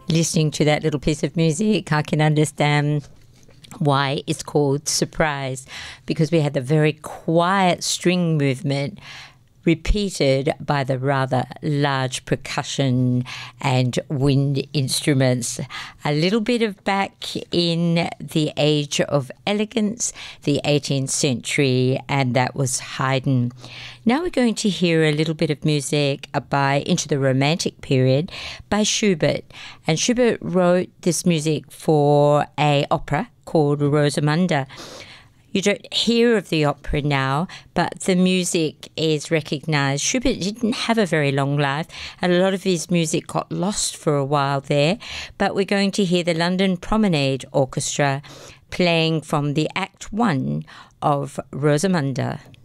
listening to that little piece of music, I can understand why it's called Surprise, because we had the very quiet string movement repeated by the rather large percussion and wind instruments. A little bit of back in the age of elegance, the 18th century, and that was Haydn. Now we're going to hear a little bit of music into the Romantic period by Schubert. And Schubert wrote this music for an opera called Rosamunde. You don't hear of the opera now, but the music is recognised. Schubert didn't have a very long life, and a lot of his music got lost for a while there. But we're going to hear the London Promenade Orchestra playing from the Act 1 of Rosamunde.